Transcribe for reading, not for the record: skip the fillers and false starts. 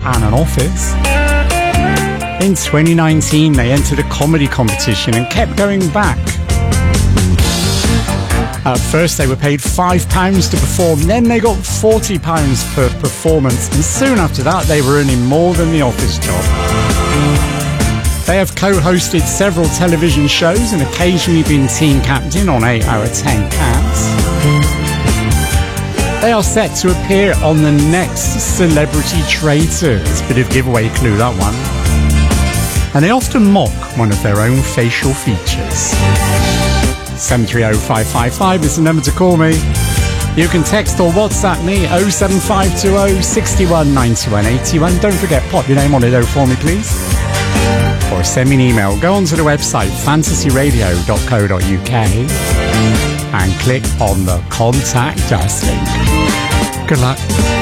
and an office. In 2019, they entered a comedy competition and kept going back. At first, they were paid £5 to perform, then they got £40 per performance, and soon after that, they were earning more than the office job. They have co-hosted several television shows and occasionally been team captain on 8 out of 10 Cats. They are set to appear on the next Celebrity Traitors. Bit of giveaway clue, that one. And they often mock one of their own facial features. 730555 is the number to call me. You can text or WhatsApp me 07520 61 91 81. Don't forget, pop your name on it for me, please. Or send me an email. Go onto the website fantasyradio.co.uk and click on the Contact Us link. Good luck.